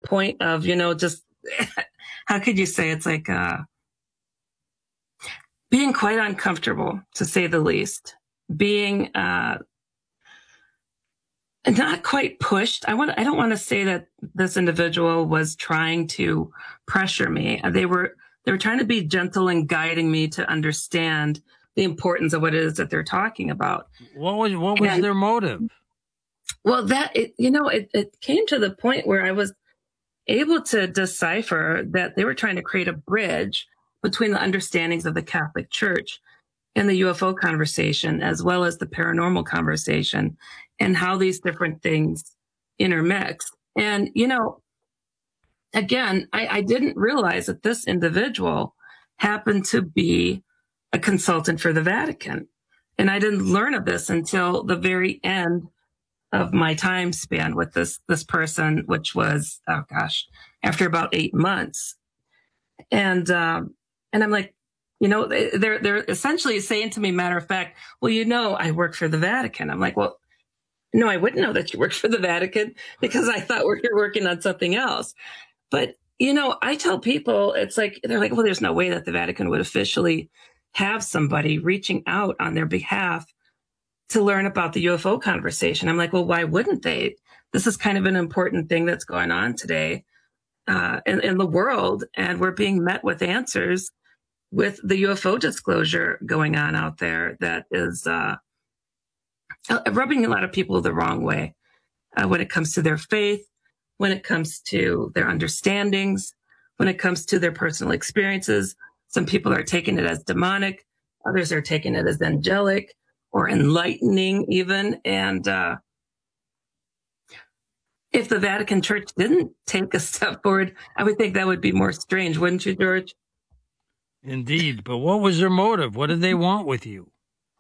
point of, just how could you say it's like being quite uncomfortable, to say the least, being not quite pushed. I don't want to say that this individual was trying to pressure me. They were trying to be gentle and guiding me to understand the importance of what it is that they're talking about. What was their motive? Well, it came to the point where I was able to decipher that they were trying to create a bridge between the understandings of the Catholic Church and the UFO conversation, as well as the paranormal conversation, and how these different things intermix. And, again, I didn't realize that this individual happened to be a consultant for the Vatican. And I didn't learn of this until the very end of my time span with this person, which was, after about 8 months. And I'm like, they're essentially saying to me, matter of fact, well, I work for the Vatican. I'm like, well, no, I wouldn't know that you work for the Vatican because I thought we were working on something else. But, I tell people, it's like, they're like, well, there's no way that the Vatican would officially have somebody reaching out on their behalf to learn about the UFO conversation. I'm like, well, why wouldn't they? This is kind of an important thing that's going on today in the world. And we're being met with answers with the UFO disclosure going on out there that is rubbing a lot of people the wrong way when it comes to their faith, when it comes to their understandings, when it comes to their personal experiences. Some people are taking it as demonic. Others are taking it as angelic or enlightening even. And if the Vatican Church didn't take a step forward, I would think that would be more strange, wouldn't you, George? Indeed. But what was their motive? What did they want with you?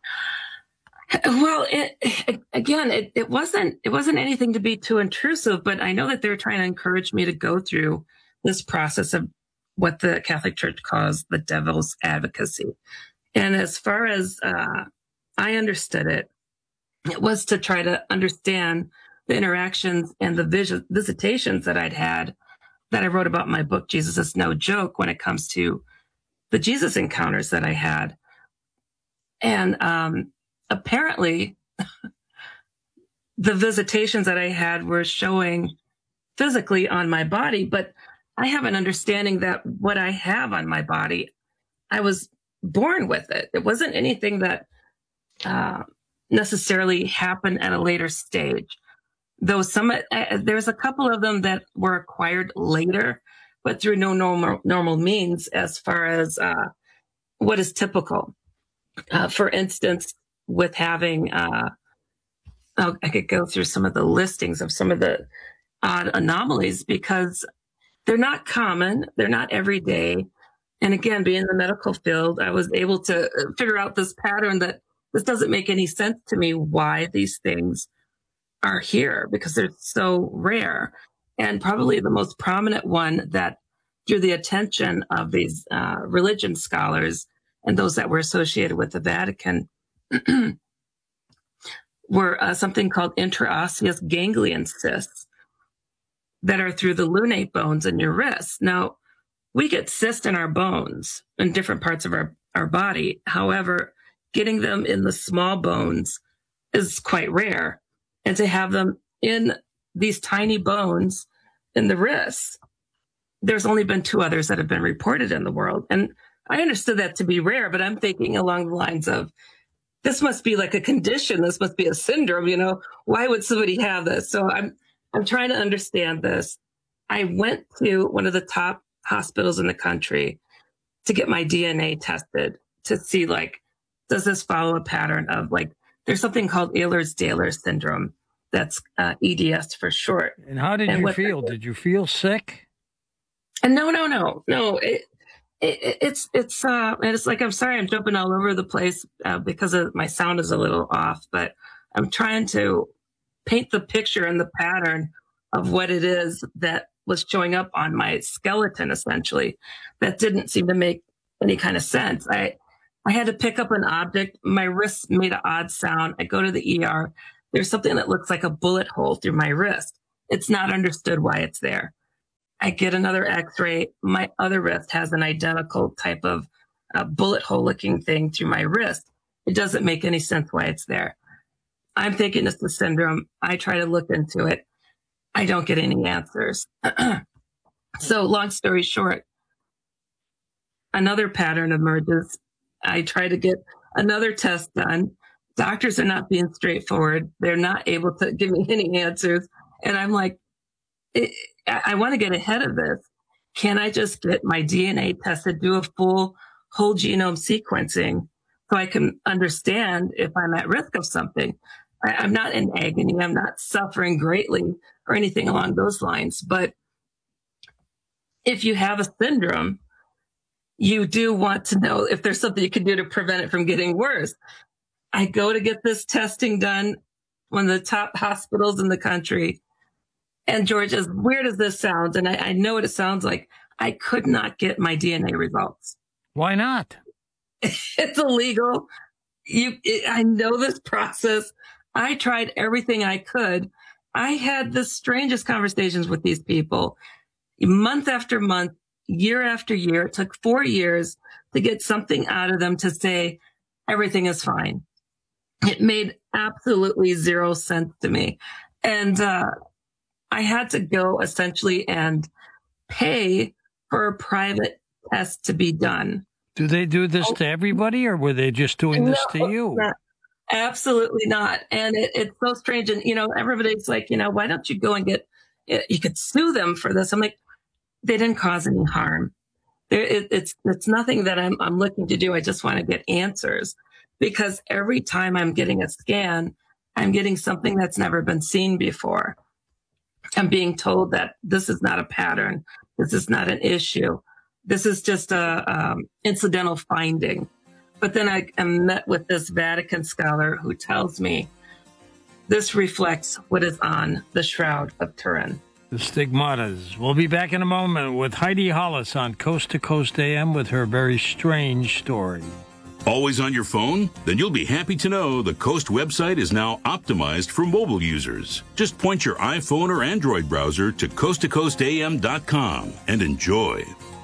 Well, it wasn't anything to be too intrusive, but I know that they're trying to encourage me to go through this process of what the Catholic Church calls the devil's advocacy. And as far as I understood it, it was to try to understand the interactions and the visitations that I'd had, that I wrote about in my book, Jesus is No Joke, when it comes to the Jesus encounters that I had. And apparently, the visitations that I had were showing physically on my body, but I have an understanding that what I have on my body, I was born with it. It wasn't anything that necessarily happened at a later stage. Though there's a couple of them that were acquired later, but through no normal means as far as what is typical. For instance, with having, I could go through some of the listings of some of the odd anomalies because they're not common. They're not every day. And again, being in the medical field, I was able to figure out this pattern that this doesn't make any sense to me why these things are here because they're so rare. And probably the most prominent one that drew the attention of these religion scholars and those that were associated with the Vatican were something called intraosseous ganglion cysts that are through the lunate bones in your wrist. Now, we get cysts in our bones in different parts of our body. However, getting them in the small bones is quite rare. And to have them in these tiny bones in the wrist, there's only been 2 others that have been reported in the world. And I understood that to be rare, but I'm thinking along the lines of, this must be like a condition. This must be a syndrome, why would somebody have this? So I'm trying to understand this. I went to one of the top hospitals in the country to get my DNA tested to see, does this follow a pattern of there's something called Ehlers-Danlos syndrome. That's EDS for short. And how did you feel? Did you feel sick? And no. It's like, I'm sorry, I'm jumping all over the place because my sound is a little off, but I'm trying to paint the picture and the pattern of what it is that was showing up on my skeleton, essentially, that didn't seem to make any kind of sense. I had to pick up an object. My wrist made an odd sound. I go to the ER. There's something that looks like a bullet hole through my wrist. It's not understood why it's there. I get another x-ray. My other wrist has an identical type of bullet hole looking thing through my wrist. It doesn't make any sense why it's there. I'm thinking it's the syndrome. I try to look into it. I don't get any answers. So long story short, another pattern emerges. I try to get another test done. Doctors are not being straightforward. They're not able to give me any answers. And I'm like, I want to get ahead of this. Can I just get my DNA tested, do a full whole genome sequencing so I can understand if I'm at risk of something? I'm not in agony. I'm not suffering greatly or anything along those lines. But if you have a syndrome, you do want to know if there's something you can do to prevent it from getting worse. I go to get this testing done, one of the top hospitals in the country. And George, as weird as this sounds, and I know what it sounds like, I could not get my DNA results. Why not? It's illegal. I know this process. I tried everything I could. I had the strangest conversations with these people, month after month, year after year. It took 4 years to get something out of them to say everything is fine. It made absolutely zero sense to me. And I had to go essentially and pay for a private test to be done. Do they do this to everybody, or were they just doing this to you? Not. Absolutely not. And it's so strange. And, everybody's like, why don't you go and you could sue them for this. I'm like, they didn't cause any harm. It's nothing that I'm looking to do. I just want to get answers, because every time I'm getting a scan, I'm getting something that's never been seen before. I'm being told that this is not a pattern. This is not an issue. This is just a incidental finding. But then I am met with this Vatican scholar who tells me this reflects what is on the Shroud of Turin. The Stigmatas. We'll be back in a moment with Heidi Hollis on Coast to Coast AM with her very strange story. Always on your phone? Then you'll be happy to know the Coast website is now optimized for mobile users. Just point your iPhone or Android browser to coasttocoastam.com and enjoy.